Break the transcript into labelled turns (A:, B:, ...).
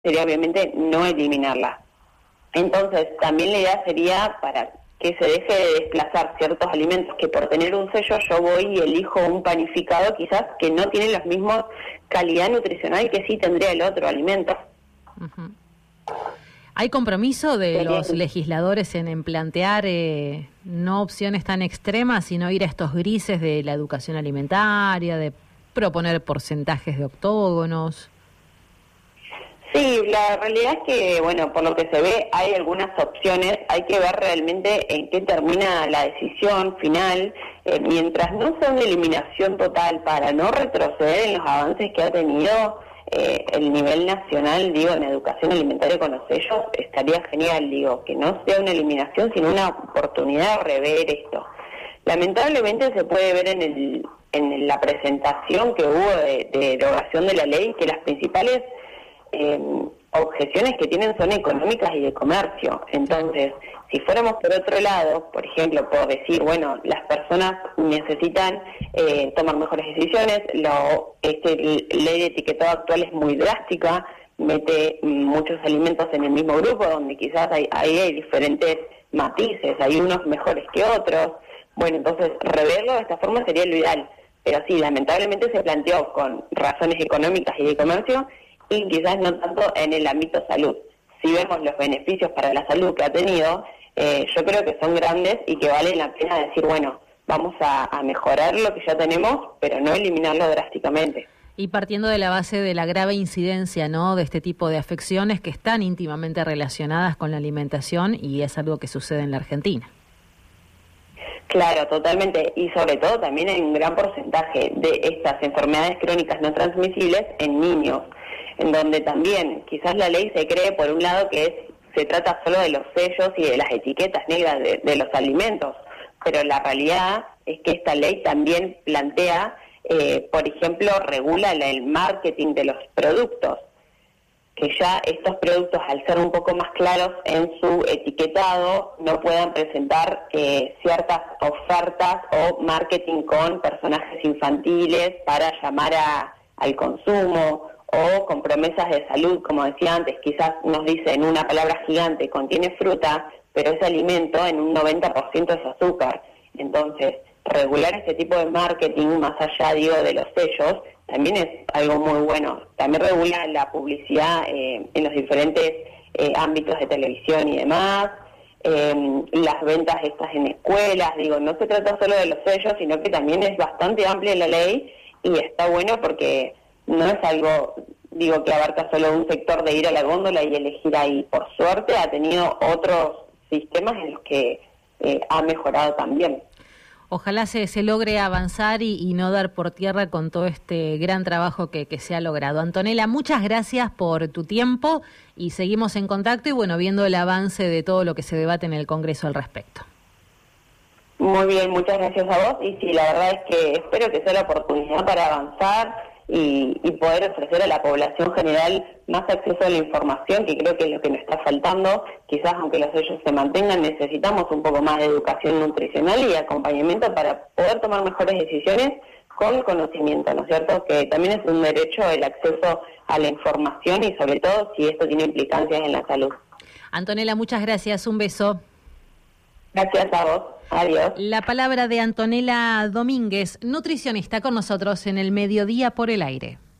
A: sería obviamente no eliminarla. Entonces, también la idea sería para que se deje de desplazar ciertos alimentos que por tener un sello yo voy y elijo un panificado quizás que no tiene los mismos calidad nutricional que sí tendría el otro alimento.
B: Uh-huh. ¿Hay compromiso de los legisladores en plantear no opciones tan extremas, sino ir a estos grises de la educación alimentaria, de proponer porcentajes de octógonos?
A: Sí, la realidad es que, bueno, por lo que se ve hay algunas opciones, hay que ver realmente en qué termina la decisión final, mientras no sea una eliminación total para no retroceder en los avances que ha tenido el nivel nacional, digo, en educación alimentaria con los sellos, estaría genial, digo, que no sea una eliminación, sino una oportunidad de rever esto. Lamentablemente se puede ver en la presentación que hubo de derogación de la ley que las principales objeciones que tienen son económicas y de comercio. Entonces, si fuéramos por otro lado, por ejemplo, por decir, bueno, las personas necesitan tomar mejores decisiones, ley de etiquetado actual es muy drástica, mete muchos alimentos en el mismo grupo, donde quizás ahí hay diferentes matices, hay unos mejores que otros. Bueno, entonces, reverlo de esta forma sería lo ideal. Pero sí, lamentablemente se planteó con razones económicas y de comercio, y quizás no tanto en el ámbito salud. Si vemos los beneficios para la salud que ha tenido, yo creo que son grandes y que vale la pena decir, bueno, vamos a mejorar lo que ya tenemos, pero no eliminarlo drásticamente.
B: Y partiendo de la base de la grave incidencia, ¿no?, de este tipo de afecciones que están íntimamente relacionadas con la alimentación, y es algo que sucede en la Argentina.
A: Claro, totalmente, y sobre todo también hay un gran porcentaje de estas enfermedades crónicas no transmisibles en niños, en donde también quizás la ley se cree por un lado que se trata solo de los sellos y de las etiquetas negras de los alimentos, pero la realidad es que esta ley también plantea, por ejemplo, regula el marketing de los productos, que ya estos productos, al ser un poco más claros en su etiquetado, no puedan presentar ciertas ofertas o marketing con personajes infantiles para llamar al consumo, o con promesas de salud, como decía antes, quizás nos dicen una palabra gigante, contiene fruta, pero ese alimento en un 90% es azúcar. Entonces, regular este tipo de marketing, más allá, digo, de los sellos, también es algo muy bueno. También regula la publicidad en los diferentes ámbitos de televisión y demás, las ventas estas en escuelas, digo, no se trata solo de los sellos, sino que también es bastante amplia la ley y está bueno porque no es algo, digo, que abarca solo un sector de ir a la góndola y elegir ahí. Por suerte ha tenido otros sistemas en los que ha mejorado también.
B: Ojalá se logre avanzar y no dar por tierra con todo este gran trabajo que se ha logrado. Antonella, muchas gracias por tu tiempo y seguimos en contacto y bueno, viendo el avance de todo lo que se debate en el Congreso al respecto.
A: Muy bien, muchas gracias a vos y sí, la verdad es que espero que sea la oportunidad para avanzar y poder ofrecer a la población general más acceso a la información, que creo que es lo que nos está faltando. Quizás aunque los sellos se mantengan, necesitamos un poco más de educación nutricional y acompañamiento para poder tomar mejores decisiones con conocimiento, ¿no es cierto? Que también es un derecho el acceso a la información y sobre todo si esto tiene implicancias en la salud.
B: Antonella, muchas gracias, un beso.
A: Gracias a vos. Adiós.
B: La palabra de Antonella Domínguez, nutricionista, con nosotros en el Mediodía por el Aire.